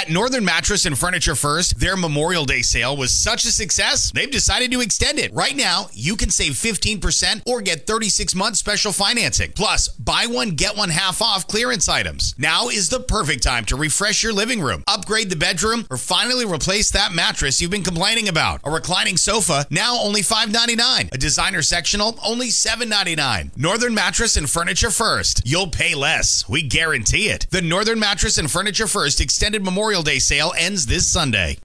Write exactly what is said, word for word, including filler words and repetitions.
At Northern Mattress and Furniture First, their Memorial Day sale was such a success, they've decided to extend it. Right now, you can save fifteen percent or get thirty-six month special financing. Plus, buy one, get one half off clearance items. Now is the perfect time to refresh your living room, upgrade the bedroom, or finally replace that mattress you've been complaining about. A reclining sofa, now only five ninety-nine. A designer sectional, only seven ninety-nine. Northern Mattress and Furniture First. You'll pay less. We guarantee it. The Northern Mattress and Furniture First extended Memorial Day sale ends this Sunday.